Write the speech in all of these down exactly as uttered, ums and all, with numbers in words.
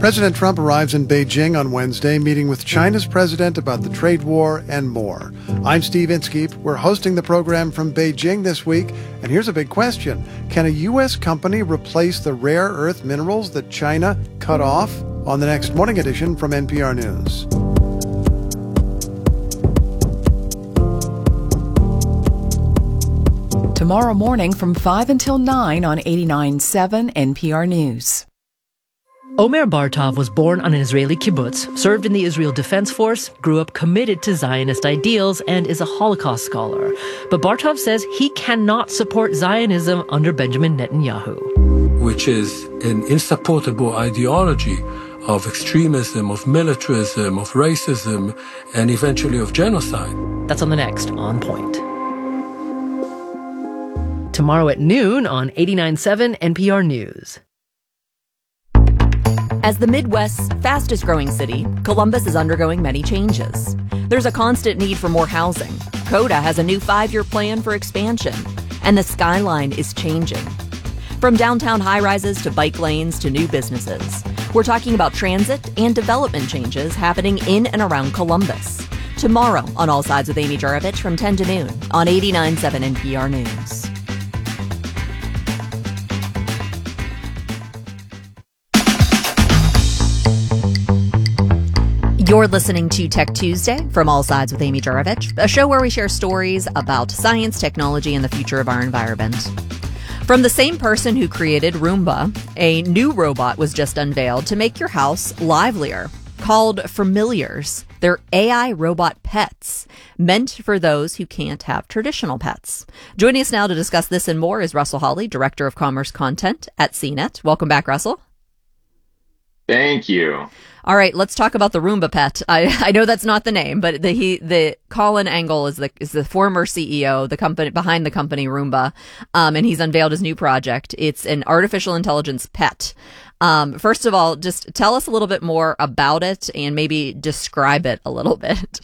President Trump arrives in Beijing on Wednesday, meeting with China's president about the trade war and more. I'm Steve Inskeep. We're hosting the program from Beijing this week, and here's a big question. Can a U S company replace the rare earth minerals that China cut off? On the next Morning Edition from N P R News. Tomorrow morning from five until nine on eighty-nine point seven N P R News. Omer Bartov was born on an Israeli kibbutz, served in the Israel Defense Force, grew up committed to Zionist ideals, and is a Holocaust scholar. But Bartov says he cannot support Zionism under Benjamin Netanyahu. Which is an insupportable ideology of extremism, of militarism, of racism, and eventually of genocide. That's on the next On Point. Tomorrow at noon on eighty-nine point seven N P R News. As the Midwest's fastest-growing city, Columbus is undergoing many changes. There's a constant need for more housing. CODA has a new five-year plan for expansion, and the skyline is changing. From downtown high-rises to bike lanes to new businesses, we're talking about transit and development changes happening in and around Columbus. Tomorrow on All Sides with Amy Juravich from ten to noon on eighty-nine point seven N P R News. You're listening to Tech Tuesday from All Sides with Amy Juravich, a show where we share stories about science, technology, and the future of our environment. From the same person who created Roomba, a new robot was just unveiled to make your house livelier. Called Familiars, they're A I robot pets, meant for those who can't have traditional pets. Joining us now to discuss this and more is Russell Hawley, Director of Commerce Content at C net. Welcome back, Russell. Thank you. All right, let's talk about the Roomba pet. I, I know that's not the name, but the he the Colin Angle is the is the former C E O, the company behind the company Roomba, um, and he's unveiled his new project. It's an artificial intelligence pet. Um, first of all, just tell us a little bit more about it and maybe describe it a little bit.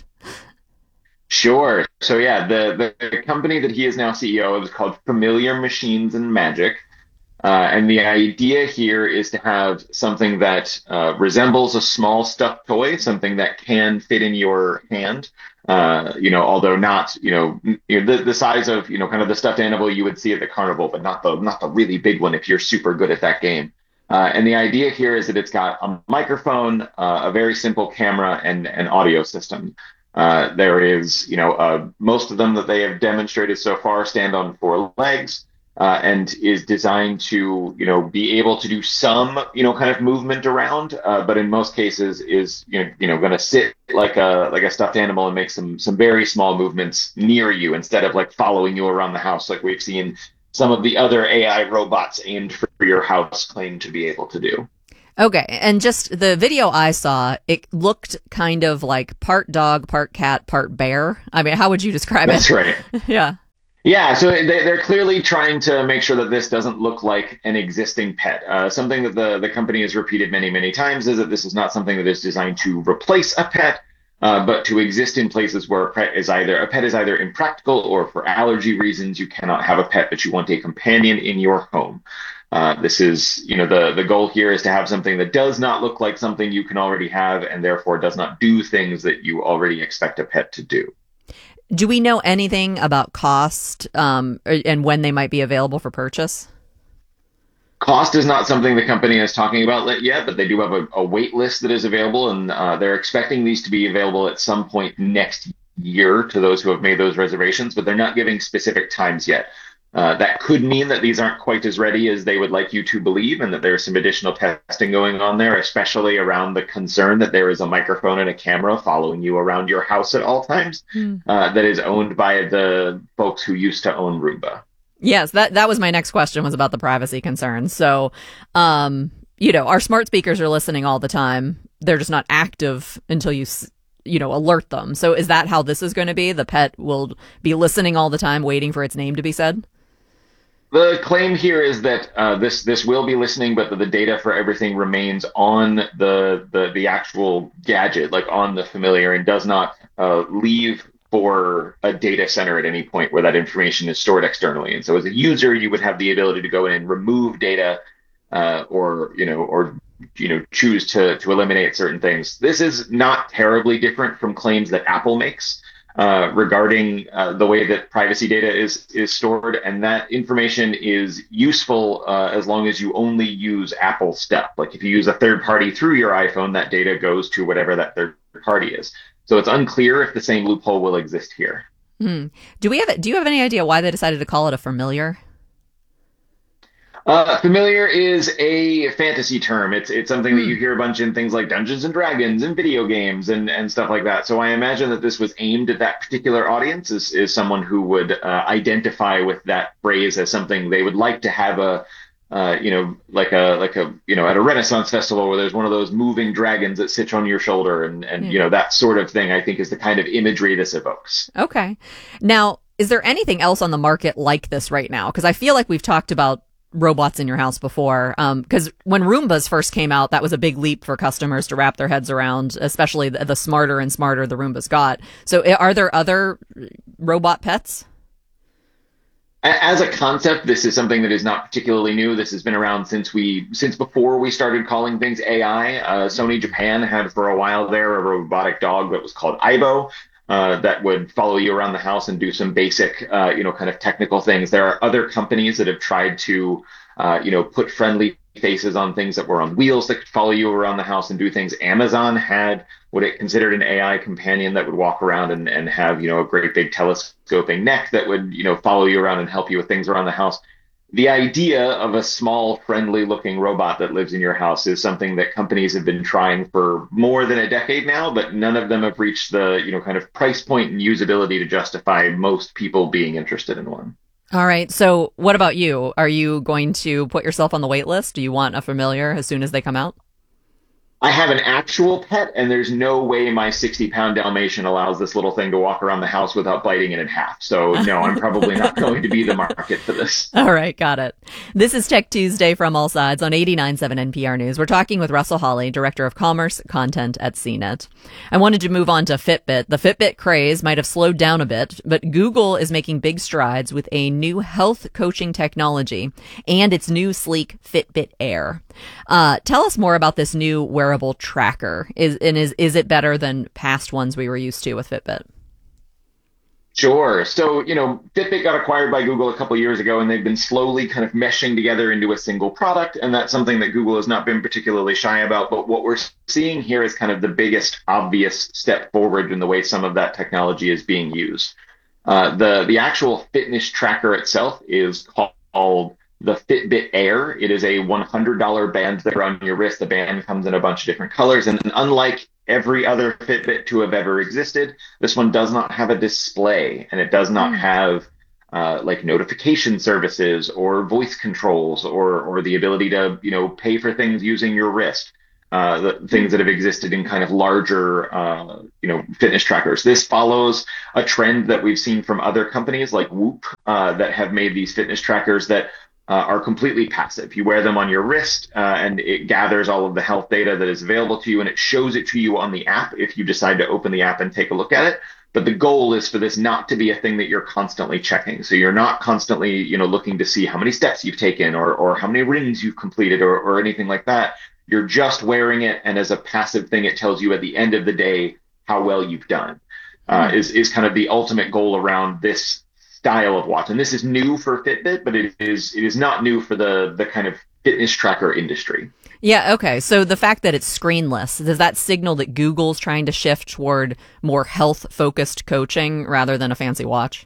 Sure. So yeah, the the company that he is now C E O of is called Familiar Machines and Magic. Uh, and the idea here is to have something that uh, resembles a small stuffed toy, something that can fit in your hand, uh, you know, although not, you know, you know the, the size of, you know, kind of the stuffed animal you would see at the carnival, but not the not the really big one if you're super good at that game. Uh, and the idea here is that it's got a microphone, uh, a very simple camera, and an audio system. Uh, there is, you know, uh, most of them that they have demonstrated so far stand on four legs. Uh, and is designed to, you know, be able to do some, you know, kind of movement around, uh, but in most cases is, you know, you know, going to sit like a like a stuffed animal and make some some very small movements near you instead of like following you around the house like we've seen some of the other A I robots aimed for your house claim to be able to do. Okay, and just the video I saw, it looked kind of like part dog, part cat, part bear. I mean, how would you describe That's it? That's right. Yeah. Yeah, so they, they're clearly trying to make sure that this doesn't look like an existing pet. Uh, something that the, the company has repeated many, many times is that this is not something that is designed to replace a pet, uh, but to exist in places where a pet is either a pet is either impractical or for allergy reasons you cannot have a pet, but you want a companion in your home. Uh, this is, you know, the, the goal here is to have something that does not look like something you can already have and therefore does not do things that you already expect a pet to do. Do we know anything about cost um, and when they might be available for purchase? Cost is not something the company is talking about yet, but they do have a, a wait list that is available, and uh, they're expecting these to be available at some point next year to those who have made those reservations, but they're not giving specific times yet. Uh, that could mean that these aren't quite as ready as they would like you to believe, and that there's some additional testing going on there, especially around the concern that there is a microphone and a camera following you around your house at all times, mm. uh, that is owned by the folks who used to own Roomba. Yes, that, that was my next question, was about the privacy concerns. So, um, you know, our smart speakers are listening all the time. They're just not active until you, you know, alert them. So is that how this is going to be? The pet will be listening all the time, waiting for its name to be said? The claim here is that uh, this this will be listening, but that the data for everything remains on the the, the actual gadget, like on the Familiar, and does not uh, leave for a data center at any point where that information is stored externally. And so as a user, you would have the ability to go in and remove data uh, or, you know, or you know, choose to to eliminate certain things. This is not terribly different from claims that Apple makes uh, regarding uh, the way that privacy data is is stored, and that information is useful uh, as long as you only use Apple stuff. Like if you use a third party through your iPhone, that data goes to whatever that third party is. So it's unclear if the same loophole will exist here. Hmm. Do we have? Do you have any idea why they decided to call it a familiar? Uh, familiar is a fantasy term. It's it's something that you hear a bunch in things like Dungeons and Dragons and video games and, and stuff like that. So I imagine that this was aimed at that particular audience, is, is someone who would uh, identify with that phrase as something they would like to have a, uh, you know, like a like a you know at a Renaissance festival where there's one of those moving dragons that sits on your shoulder and and Yeah. you know that sort of thing. I think is the kind of imagery this evokes. Okay. Now, is there anything else on the market like this right now? Because I feel like we've talked about robots in your house before. Um, because when Roombas first came out, that was a big leap for customers to wrap their heads around, especially the, the smarter and smarter the Roombas got. So are there other robot pets? As a concept, this is something that is not particularly new. This has been around since we, since before we started calling things A I. Uh, Sony Japan had for a while there a robotic dog that was called Aibo. Uh, that would follow you around the house and do some basic, uh, you know, kind of technical things. There are other companies that have tried to, uh, you know, put friendly faces on things that were on wheels that could follow you around the house and do things. Amazon had what it considered an A I companion that would walk around and, and have, you know, a great big telescoping neck that would, you know, follow you around and help you with things around the house. The idea of a small, friendly-looking robot that lives in your house is something that companies have been trying for more than a decade now, but none of them have reached the, you know, kind of price point and usability to justify most people being interested in one. All right. So what about you? Are you going to put yourself on the wait list? Do you want a familiar as soon as they come out? I have an actual pet, and there's no way my sixty-pound Dalmatian allows this little thing to walk around the house without biting it in half. So, no, I'm probably not going to be the market for this. All right, got it. This is Tech Tuesday from All Sides on eighty-nine point seven N P R News. We're talking with Russell Hawley, Director of Commerce Content at C net. I wanted to move on to Fitbit. The Fitbit craze might have slowed down a bit, but Google is making big strides with a new health coaching technology and its new sleek Fitbit Air. Uh, tell us more about this new wearable tracker. Is and is is it better than past ones we were used to with Fitbit? Sure. So, you know, Fitbit got acquired by Google a couple of years ago, and they've been slowly kind of meshing together into a single product. And that's something that Google has not been particularly shy about. But what we're seeing here is kind of the biggest obvious step forward in the way some of that technology is being used. Uh, the, the actual fitness tracker itself is called the Fitbit Air. It is a one hundred dollars band that on your wrist. The band comes in a bunch of different colors. And unlike every other Fitbit to have ever existed, this one does not have a display, and it does not have uh, like notification services or voice controls or or the ability to, you know, pay for things using your wrist. Uh, the things that have existed in kind of larger, uh, you know, fitness trackers. This follows a trend that we've seen from other companies like Whoop uh, that have made these fitness trackers that Uh, are completely passive. You wear them on your wrist, uh, and it gathers all of the health data that is available to you, and it shows it to you on the app if you decide to open the app and take a look at it. But the goal is for this not to be a thing that you're constantly checking. So you're not constantly, you know, looking to see how many steps you've taken or or how many rings you've completed or or anything like that. You're just wearing it, and as a passive thing, it tells you at the end of the day how well you've done. Uh, mm. is is kind of the ultimate goal around this style of watch. And this is new for Fitbit, but it is it is not new for the the kind of fitness tracker industry. Yeah, okay. So the fact that it's screenless, does that signal that Google's trying to shift toward more health-focused coaching rather than a fancy watch?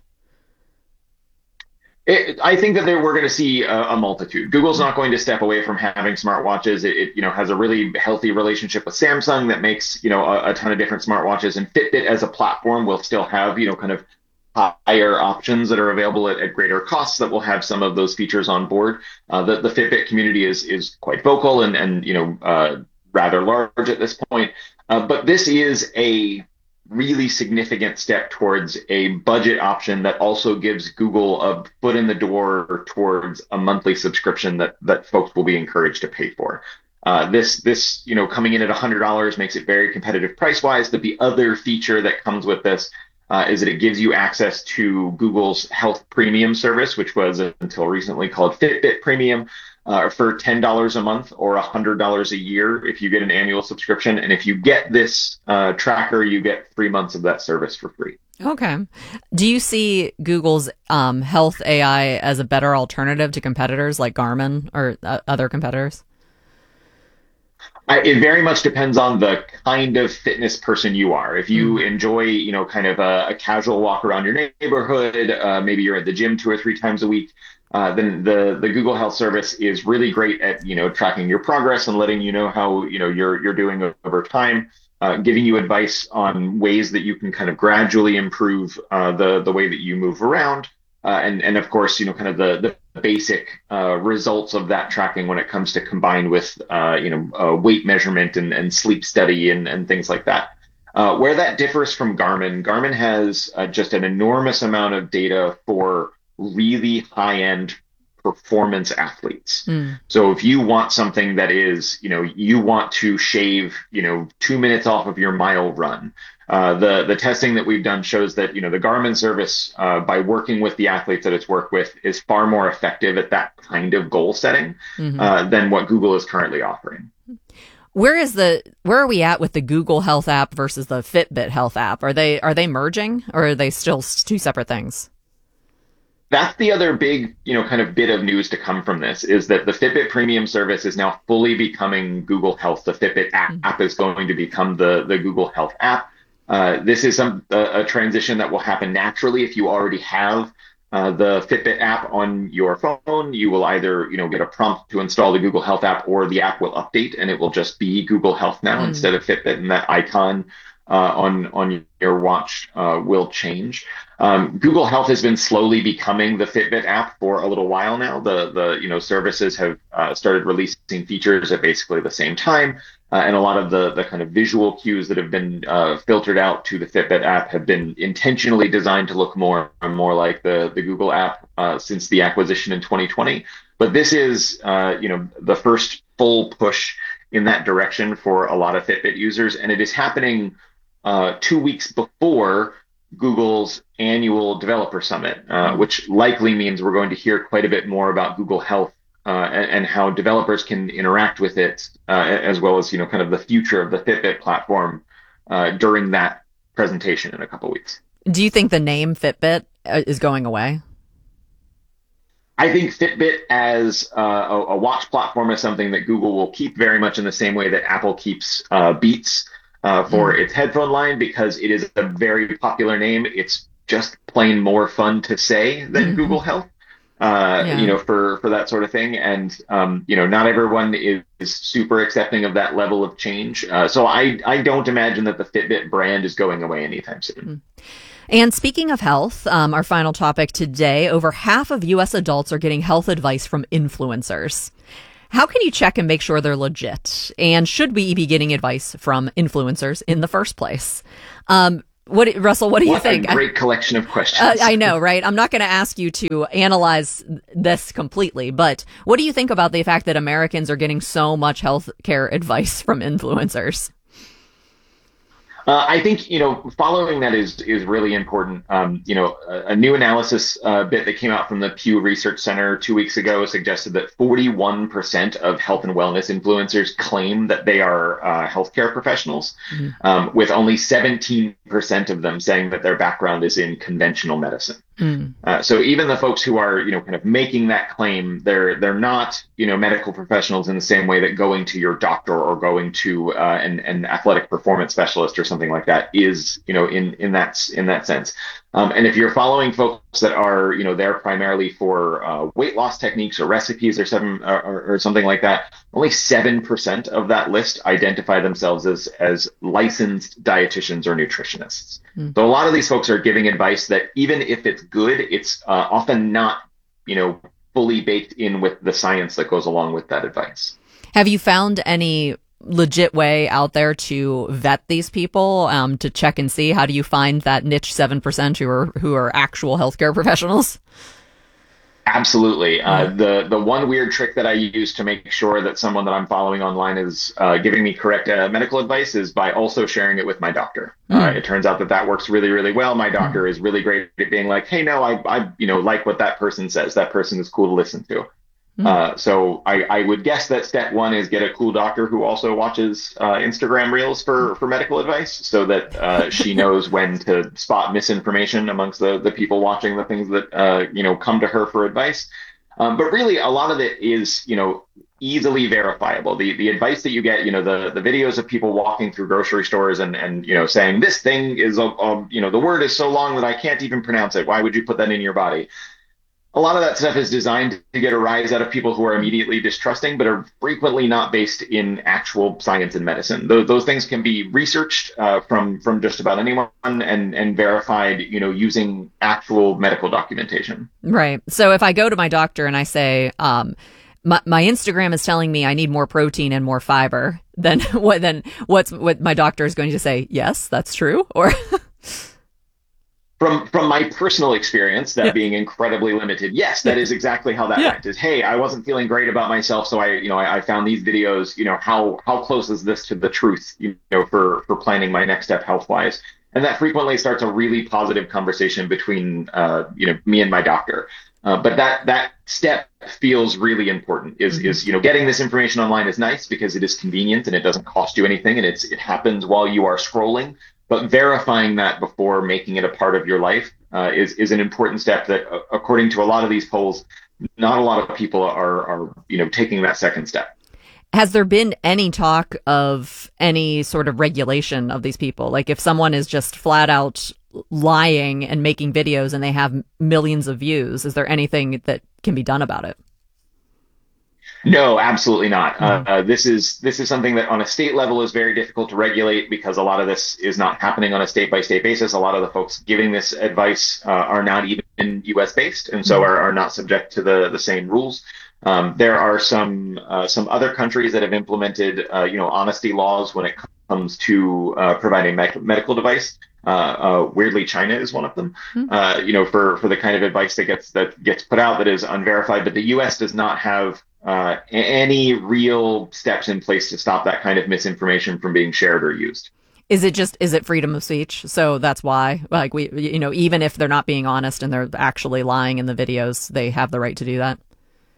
It, I think that there, we're going to see a, a multitude. Google's not going to step away from having smartwatches. It, it you know has a really healthy relationship with Samsung that makes you know a, a ton of different smartwatches, and Fitbit as a platform will still have you know kind of higher options that are available at, at greater costs that will have some of those features on board. Uh, the, the Fitbit community is is quite vocal and and you know uh, rather large at this point. Uh, but this is a really significant step towards a budget option that also gives Google a foot in the door towards a monthly subscription that that folks will be encouraged to pay for. Uh, this this you know coming in at one hundred dollars makes it very competitive price wise. But the other feature that comes with this Uh, is that it gives you access to Google's Health Premium service, which was uh, until recently called Fitbit Premium. uh, for ten dollars a month or one hundred dollars a year if you get an annual subscription. And if you get this uh, tracker, you get three months of that service for free. Okay. Do you see Google's um, Health A I as a better alternative to competitors like Garmin or uh, other competitors? I, it very much depends on the kind of fitness person you are. If you mm. enjoy, you know, kind of a, a casual walk around your neighborhood, uh, maybe you're at the gym two or three times a week, uh, then the, the Google Health Service is really great at, you know, tracking your progress and letting you know how, you know, you're you're doing over time, uh, giving you advice on ways that you can kind of gradually improve uh, the the way that you move around. Uh, and, and of course, you know, kind of the, the basic uh, results of that tracking when it comes to combined with, uh, you know, uh, weight measurement and, and sleep study and, and things like that. Uh, where that differs from Garmin, Garmin has uh, just an enormous amount of data for really high-end performance athletes. Mm. So if you want something that is, you know, you want to shave, you know, two minutes off of your mile run, Uh, the the testing that we've done shows that, you know, the Garmin service, uh, by working with the athletes that it's worked with, is far more effective at that kind of goal setting mm-hmm. uh, than what Google is currently offering. Where is the where are we at with the Google Health app versus the Fitbit Health app? Are they are they merging, or are they still two separate things? That's the other big, you know, kind of bit of news to come from this, is that the Fitbit Premium service is now fully becoming Google Health. The Fitbit app, mm-hmm. app is going to become the the Google Health app. Uh, this is some a, a transition that will happen naturally. If you already have uh, the Fitbit app on your phone, you will either, you know, get a prompt to install the Google Health app, or the app will update and it will just be Google Health now mm. instead of Fitbit, and that icon uh, on on your watch uh, will change. Um, Google Health has been slowly becoming the Fitbit app for a little while now. The the you know services have uh, started releasing features at basically the same time. Uh, and a lot of the, the kind of visual cues that have been uh, filtered out to the Fitbit app have been intentionally designed to look more and more like the, the Google app uh, since the acquisition in twenty twenty. But this is, uh, you know, the first full push in that direction for a lot of Fitbit users. And it is happening uh, two weeks before Google's annual developer summit, uh, which likely means we're going to hear quite a bit more about Google Health Uh, and, and how developers can interact with it, uh, as well as, you know, kind of the future of the Fitbit platform uh, during that presentation in a couple weeks. Do you think the name Fitbit is going away? I think Fitbit as uh, a, a watch platform is something that Google will keep very much in the same way that Apple keeps uh, Beats uh, for mm. its headphone line, because it is a very popular name. It's just plain more fun to say than mm-hmm. Google Health. Uh, yeah. you know, for, for that sort of thing. And, um, you know, not everyone is, is super accepting of that level of change. Uh, so I, I don't imagine that the Fitbit brand is going away anytime soon. And speaking of health, um, our final topic today, over half of U S adults are getting health advice from influencers. How can you check and make sure they're legit? And should we be getting advice from influencers in the first place? Um, What, Russell, what do you what think? A great collection of questions. Uh, I know, right? I'm not going to ask you to analyze this completely, but what do you think about the fact that Americans are getting so much healthcare advice from influencers? Uh, I think, you know, following that is is really important. Um, you know, a, a new analysis uh, bit that came out from the Pew Research Center two weeks ago suggested that forty-one percent of health and wellness influencers claim that they are uh, healthcare professionals, mm-hmm. um, with only seventeen percent of them saying that their background is in conventional medicine. Mm. Uh, so even the folks who are, you know, kind of making that claim, they're they're not, you know, medical professionals in the same way that going to your doctor or going to uh, an, an athletic performance specialist or something like that is, you know, in in that in that sense. Um, and if you're following folks that are, you know, there primarily for uh, weight loss techniques or recipes or some or, or something like that, only seven percent of that list identify themselves as as licensed dietitians or nutritionists. Mm. So a lot of these folks are giving advice that even if it's good, it's uh, often not, you know, fully baked in with the science that goes along with that advice. Have you found any legit way out there to vet these people, um, to check and see? How do you find that niche seven percent who are who are actual healthcare professionals? Absolutely. Uh, the the one weird trick that I use to make sure that someone that I'm following online is uh, giving me correct uh, medical advice is by also sharing it with my doctor. Mm. Uh, it turns out that that works really, really well. My doctor mm. is really great at being like, hey, no, I, I, you know, like what that person says. That person is cool to listen to. Mm-hmm. Uh, so I, I would guess that step one is get a cool doctor who also watches uh, Instagram Reels for, for medical advice, so that uh, she knows when to spot misinformation amongst the, the people watching the things that uh, you know come to her for advice. Um, but really, a lot of it is you know easily verifiable. The the advice that you get, you know, the, the videos of people walking through grocery stores and, and you know saying this thing is a, a you know the word is so long that I can't even pronounce it. Why would you put that in your body? A lot of that stuff is designed to get a rise out of people who are immediately distrusting, but are frequently not based in actual science and medicine. Those, those things can be researched uh, from from just about anyone and and verified, you know, using actual medical documentation. Right. So if I go to my doctor and I say, um, my, my Instagram is telling me I need more protein and more fiber, then what? Then what's what my doctor is going to say? Yes, that's true, or. From from my personal experience, that yeah. being incredibly limited, yes, that is exactly how that yeah. went. Is hey, I wasn't feeling great about myself, so I, you know, I, I found these videos. You know, how how close is this to the truth? You know, for for planning my next step health wise, and that frequently starts a really positive conversation between, uh, you know, me and my doctor. Uh, but that that step feels really important. Is mm-hmm. is you know, getting this information online is nice because it is convenient and it doesn't cost you anything, and it's it happens while you are scrolling. But verifying that before making it a part of your life uh, is is an important step that, uh, according to a lot of these polls, not a lot of people are are you know taking that second step. Has there been any talk of any sort of regulation of these people? Like if someone is just flat out lying and making videos and they have millions of views, is there anything that can be done about it? No, absolutely not. Mm-hmm. Uh, this is this is something that on a state level is very difficult to regulate because a lot of this is not happening on a state by state basis. A lot of the folks giving this advice uh, are not even U S based, and so are, are not subject to the the same rules. Um, there are some uh, some other countries that have implemented uh, you know honesty laws when it comes to uh, providing me- medical device. Uh, uh, weirdly, China is one of them. Mm-hmm. Uh, you know, for for the kind of advice that gets that gets put out that is unverified, but the U S does not have Uh, any real steps in place to stop that kind of misinformation from being shared or used. Is it just, is it freedom of speech? So that's why, like we, you know, even if they're not being honest and they're actually lying in the videos, they have the right to do that?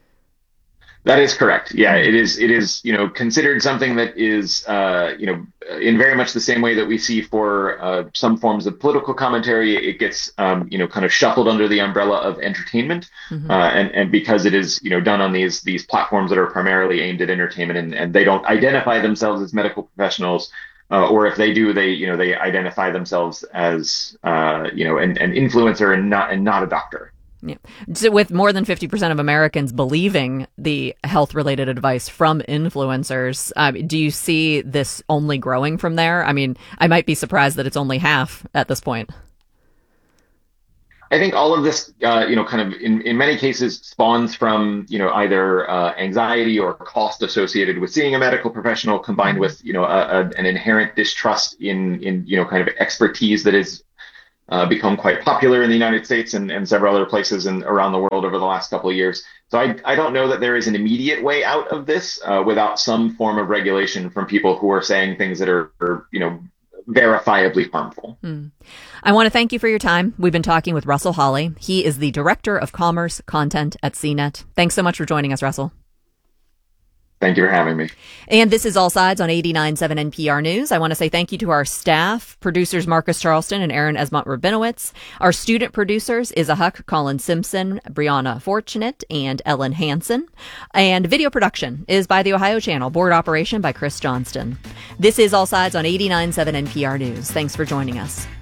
That is correct. Yeah, it is. It is, you know, considered something that is, uh, you know, in very much the same way that we see for uh, some forms of political commentary. It gets, um, you know, kind of shuffled under the umbrella of entertainment, mm-hmm. uh, and and because it is, you know, done on these these platforms that are primarily aimed at entertainment, and, and they don't identify themselves as medical professionals, uh, or if they do, they, you know, they identify themselves as, uh, you know, an, an influencer and not and not a doctor. Yeah. So with more than fifty percent of Americans believing the health-related advice from influencers, um, do you see this only growing from there? I mean, I might be surprised that it's only half at this point. I think all of this, uh, you know, kind of in, in many cases spawns from, you know, either uh, anxiety or cost associated with seeing a medical professional combined with, you know, a, a, an inherent distrust in, in, you know, kind of expertise that is Uh, become quite popular in the United States and, and several other places and around the world over the last couple of years. So I, I don't know that there is an immediate way out of this uh, without some form of regulation from people who are saying things that are, are you know, verifiably harmful. Mm. I want to thank you for your time. We've been talking with Russell Holley. He is the Director of Commerce Content at C net. Thanks so much for joining us, Russell. Thank you for having me. And this is All Sides on eighty-nine point seven N P R News. I want to say thank you to our staff, producers Marcus Charleston and Aaron Esmont-Rabinowitz. Our student producers, Isa Huck, Colin Simpson, Brianna Fortunate, and Ellen Hansen. And video production is by the Ohio Channel, board operation by Chris Johnston. This is All Sides on eighty-nine point seven N P R News. Thanks for joining us.